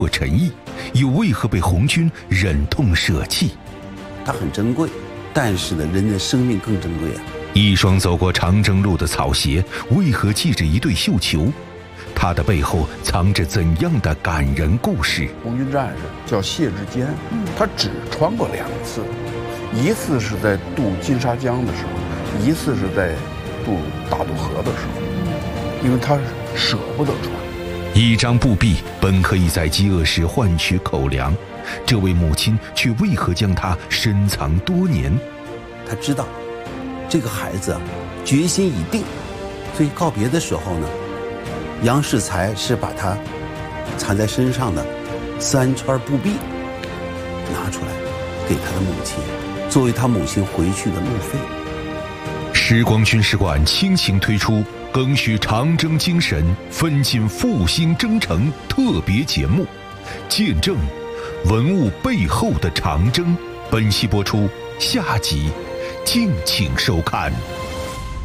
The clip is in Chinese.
或诚意，又为何被红军忍痛舍弃？ 它很珍贵，但是呢，人的生命更珍贵啊。 一双走过长征路的草鞋，为何系着一对绣球？它的背后藏着怎样的感人故事？ 红军战士叫谢志坚，他只穿过2次，一次是在渡金沙江的时候，一次是在渡大渡河的时候，因为他舍不得穿。 一张布币本可以在饥饿时换取口粮，这位母亲却为何将它深藏多年？ 他知道这个孩子决心已定，所以告别的时候呢，杨世才是把他藏在身上的3圈布币拿出来给他的母亲，作为他母亲回去的路费。 时光军事馆倾情推出赓续长征精神、奋进复兴征程特别节目，见证文物背后的长征。本期播出，下集敬请收看。